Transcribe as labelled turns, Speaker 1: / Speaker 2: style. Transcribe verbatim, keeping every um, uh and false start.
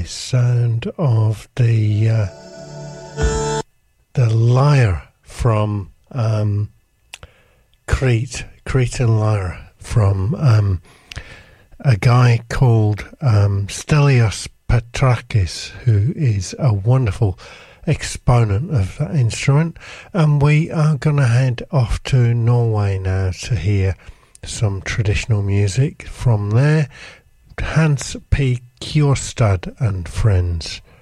Speaker 1: sound of the uh, the lyre from um, Crete, Cretan lyre from um, a guy called um, Stelios Petrakis, who is a wonderful exponent of that instrument. And we are going to head off to Norway now to hear some traditional music from there. Hans P. Kjørstad and friends.